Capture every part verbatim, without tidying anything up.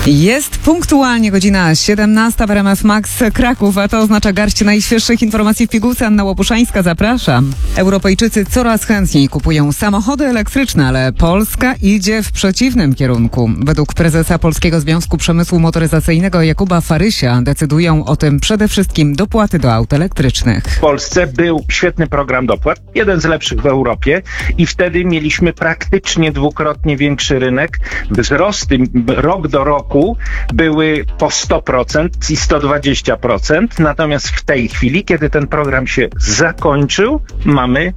Jest punktualnie godzina siedemnasta w R M F Max Kraków, a to oznacza garść najświeższych informacji w pigułce. Anna Łopuszańska, zapraszam. Europejczycy coraz chętniej kupują samochody elektryczne, ale Polska idzie w przeciwnym kierunku. Według prezesa Polskiego Związku Przemysłu Motoryzacyjnego Jakuba Farysia decydują o tym przede wszystkim dopłaty do aut elektrycznych. W Polsce był świetny program dopłat, jeden z lepszych w Europie i wtedy mieliśmy praktycznie dwukrotnie większy rynek. Wzrosty rok do roku były po sto procent i sto dwadzieścia procent, natomiast w tej chwili, kiedy ten program się zakończył, mamy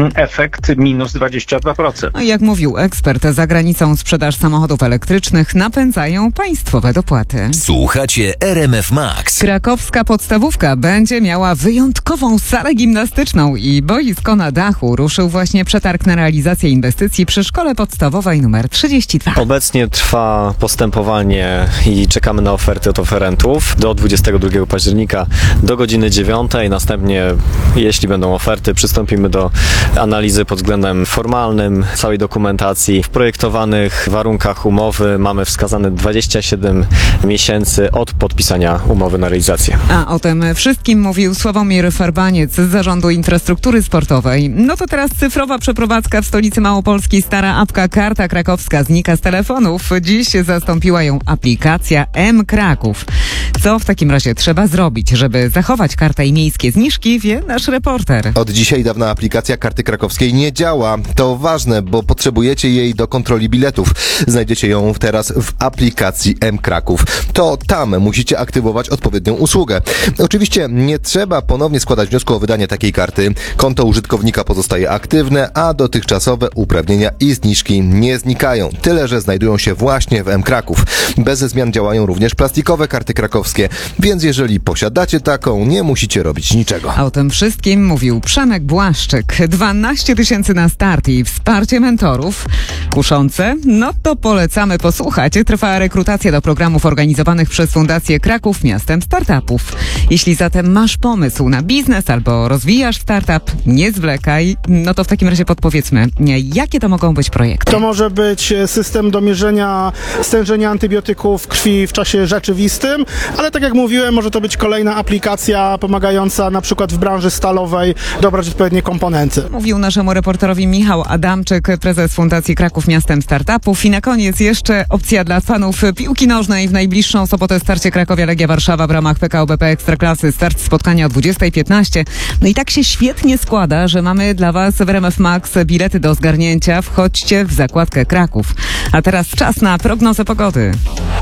efekt minus dwadzieścia dwa procent. No, jak mówił ekspert, za granicą sprzedaż samochodów elektrycznych napędzają państwowe dopłaty. Słuchacie R M F Max. Krakowska podstawówka będzie miała wyjątkową salę gimnastyczną i boisko na dachu. Ruszył właśnie przetarg na realizację inwestycji przy szkole podstawowej numer trzydzieści dwa. Obecnie trwa postępowanie i czekamy na oferty od oferentów do dwudziestego drugiego października do godziny dziewiątej. Następnie, jeśli będą oferty, przystąpimy do analizy pod względem formalnym całej dokumentacji. W projektowanych warunkach umowy mamy wskazane dwadzieścia siedem miesięcy od podpisania umowy na realizację. A o tym wszystkim mówił Sławomir Farbaniec z Zarządu Infrastruktury Sportowej. No to teraz cyfrowa przeprowadzka w stolicy Małopolski. Stara apka Karta Krakowska znika z telefonów. Dziś zastąpiła ją aplikacja M Kraków. Co w takim razie trzeba zrobić, żeby zachować kartę i miejskie zniżki, wie nasz reporter. Od dzisiaj dawna aplikacja Karty Krakowskiej nie działa. To ważne, bo potrzebujecie jej do kontroli biletów. Znajdziecie ją teraz w aplikacji M Kraków. To tam musicie aktywować odpowiednią usługę. Oczywiście nie trzeba ponownie składać wniosku o wydanie takiej karty. Konto użytkownika pozostaje aktywne, a dotychczasowe uprawnienia i zniżki nie znikają. Tyle, że znajdują się właśnie w M Kraków. Bez zmian działają również plastikowe karty krakowskie, więc jeżeli posiadacie taką, nie musicie robić niczego. A o tym wszystkim mówił Przemek Błaszczyk. dwanaście tysięcy na start i wsparcie mentorów. Kuszące? No to polecamy posłuchać. Trwa rekrutacja do programów organizowanych przez Fundację Kraków Miastem Startupów. Jeśli zatem masz pomysł na biznes albo rozwijasz startup, nie zwlekaj. No to w takim razie podpowiedzmy, jakie to mogą być projekty? To może być system do mierzenia stężenia antybiotyków w krwi w czasie rzeczywistym, ale tak jak mówiłem, może to być kolejna aplikacja pomagająca na przykład w branży stalowej dobrać odpowiednie komponenty. Mówił naszemu reporterowi Michał Adamczyk, prezes Fundacji Kraków Miastem Startupów. I na koniec jeszcze opcja dla fanów piłki nożnej. W najbliższą sobotę starcie Krakowia Legia Warszawa w ramach P K O B P Ekstraklasy. Start spotkania o dwudziestej piętnaście. No i tak się świetnie składa, że mamy dla Was w R M F Max bilety do zgarnięcia. Wchodźcie w zakładkę Kraków. A teraz czas na prognozę pogody.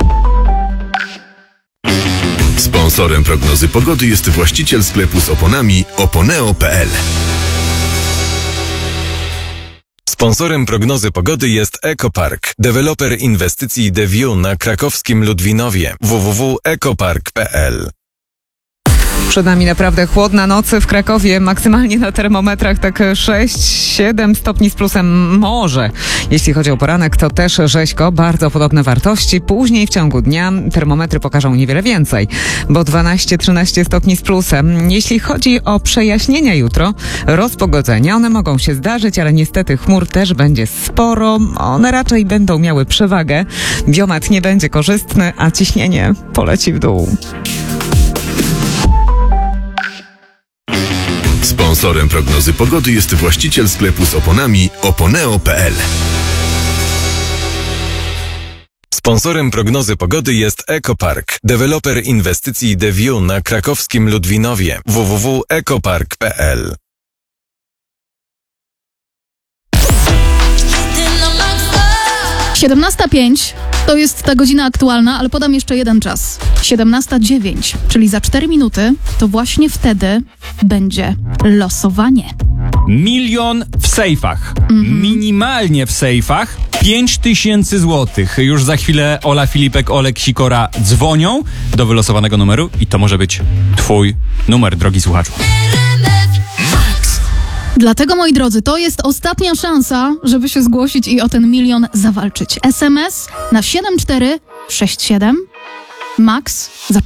Sponsorem prognozy pogody jest właściciel sklepu z oponami oponeo kropka p l. Sponsorem prognozy pogody jest Ekopark, deweloper inwestycji The View na krakowskim Ludwinowie. w w w kropka ekopark kropka p l. Przed nami naprawdę chłodna noc w Krakowie, maksymalnie na termometrach tak sześć siedem stopni z plusem może. Jeśli chodzi o poranek, to też rzeźko, bardzo podobne wartości. Później w ciągu dnia termometry pokażą niewiele więcej, bo dwanaście trzynaście stopni z plusem. Jeśli chodzi o przejaśnienia jutro, rozpogodzenia, one mogą się zdarzyć, ale niestety chmur też będzie sporo. One raczej będą miały przewagę. Biometr nie będzie korzystny, a ciśnienie poleci w dół. Sponsorem prognozy pogody jest właściciel sklepu z oponami oponeo kropka p l. Sponsorem prognozy pogody jest Ekopark, deweloper inwestycji The View na krakowskim Ludwinowie. w w w kropka ekopark kropka p l. siedemnasta pięć to jest ta godzina aktualna, ale podam jeszcze jeden czas. siedemnasta dziewięć, czyli za cztery minuty, to właśnie wtedy będzie losowanie. Milion w sejfach. Mm. Minimalnie w sejfach. pięć tysięcy złotych. Już za chwilę Ola Filipek, Olek Sikora dzwonią do wylosowanego numeru i to może być twój numer, drogi słuchaczu. Dlatego, moi drodzy, to jest ostatnia szansa, żeby się zgłosić i o ten milion zawalczyć. S M S na siedem cztery sześć siedem. Max.